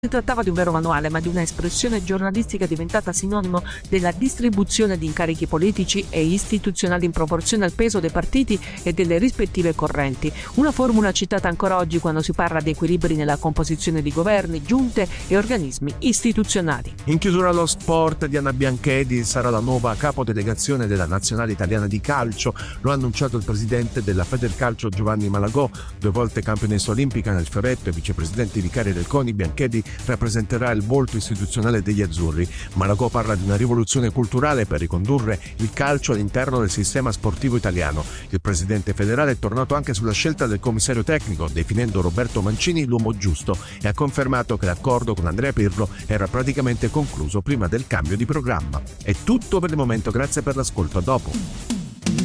Si trattava di un vero manuale, ma di una espressione giornalistica diventata sinonimo della distribuzione di incarichi politici e istituzionali in proporzione al peso dei partiti e delle rispettive correnti. Una formula citata ancora oggi quando si parla di equilibri nella composizione di governi, giunte e organismi istituzionali. In chiusura allo sport, Diana Bianchedi sarà la nuova capodelegazione della Nazionale Italiana di Calcio. Lo ha annunciato il presidente della Federcalcio Giovanni Malagò, 2 volte campionessa olimpica nel fioretto e vicepresidente vicaria del CONI. Bianchedi rappresenterà il volto istituzionale degli azzurri. Malagò parla di una rivoluzione culturale per ricondurre il calcio all'interno del sistema sportivo italiano. Il presidente federale è tornato anche sulla scelta del commissario tecnico, definendo Roberto Mancini l'uomo giusto, e ha confermato che l'accordo con Andrea Pirlo era praticamente concluso prima del cambio di programma. È tutto per il momento, grazie per l'ascolto, a dopo.